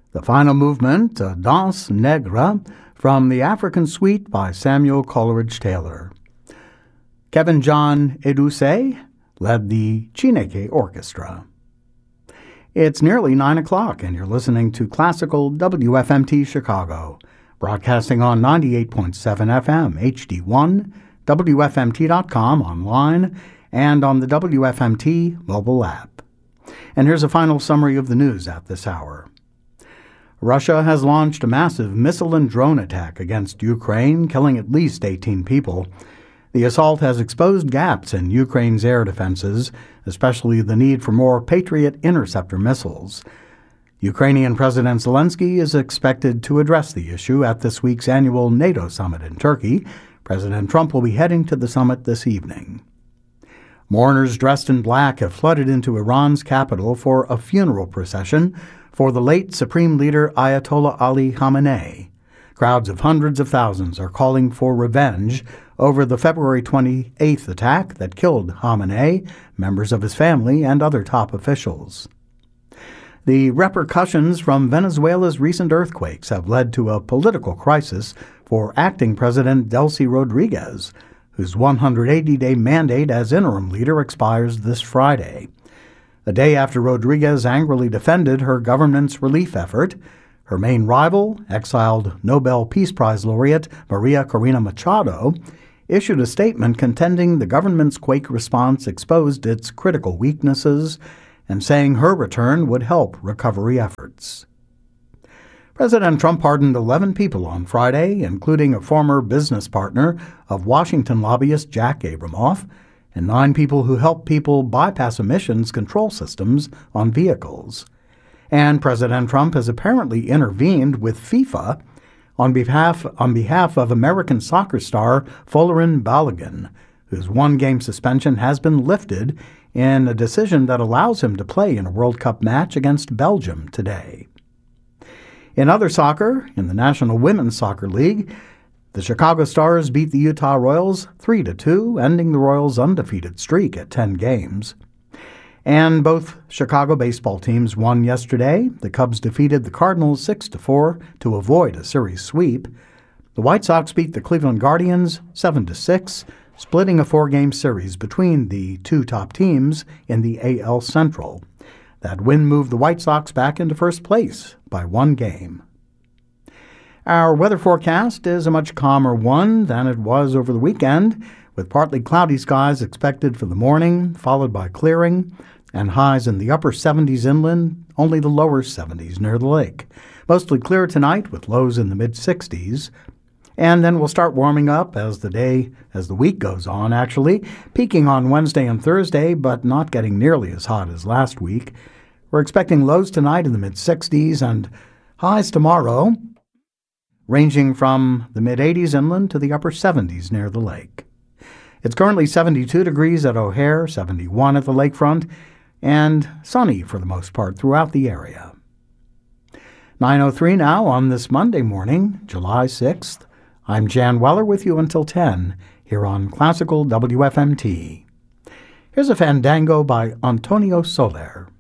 The final movement, Danse Negre, from the African Suite by Samuel Coleridge Taylor. Kevin John Eduse led the Chineke Orchestra. It's nearly 9 o'clock, and you're listening to Classical WFMT Chicago, broadcasting on 98.7 FM, HD1, WFMT.com, online, and on the WFMT mobile app. And here's a final summary of the news at this hour. Russia has launched a massive missile and drone attack against Ukraine, killing at least 18 people. The assault has exposed gaps in Ukraine's air defenses, especially the need for more Patriot interceptor missiles. Ukrainian President Zelensky is expected to address the issue at this week's annual NATO summit in Turkey. President Trump will be heading to the summit this evening. Mourners dressed in black have flooded into Iran's capital for a funeral procession for the late Supreme Leader Ayatollah Ali Khamenei. Crowds of hundreds of thousands are calling for revenge over the February 28th attack that killed Khamenei, members of his family, and other top officials. The repercussions from Venezuela's recent earthquakes have led to a political crisis for acting President Delcy Rodriguez, whose 180-day mandate as interim leader expires this Friday. A day after Rodriguez angrily defended her government's relief effort, her main rival, exiled Nobel Peace Prize laureate Maria Corina Machado, issued a statement contending the government's quake response exposed its critical weaknesses and saying her return would help recovery efforts. President Trump pardoned 11 people on Friday, including a former business partner of Washington lobbyist Jack Abramoff, and 9 people who helped people bypass emissions control systems on vehicles. And President Trump has apparently intervened with FIFA on behalf of American soccer star Folarin Balogun, whose one-game suspension has been lifted in a decision that allows him to play in a World Cup match against Belgium today. In other soccer, in the National Women's Soccer League, the Chicago Stars beat the Utah Royals 3-2, ending the Royals' undefeated streak at 10 games. And both Chicago baseball teams won yesterday. The Cubs defeated the Cardinals 6-4 to avoid a series sweep. The White Sox beat the Cleveland Guardians 7-6, splitting a 4-game series between the two top teams in the AL Central. That win moved the White Sox back into first place by 1 game. Our weather forecast is a much calmer one than it was over the weekend, with partly cloudy skies expected for the morning, followed by clearing, and highs in the upper 70s inland, only the lower 70s near the lake. Mostly clear tonight with lows in the mid-60s. And then we'll start warming up as the week goes on, actually, peaking on Wednesday and Thursday, but not getting nearly as hot as last week. We're expecting lows tonight in the mid-60s and highs tomorrow, ranging from the mid-80s inland to the upper 70s near the lake. It's currently 72 degrees at O'Hare, 71 at the lakefront, and sunny for the most part throughout the area. 9:03 now on this Monday morning, July 6th. I'm Jan Weller with you until 10 here on Classical WFMT. Here's a fandango by Antonio Soler.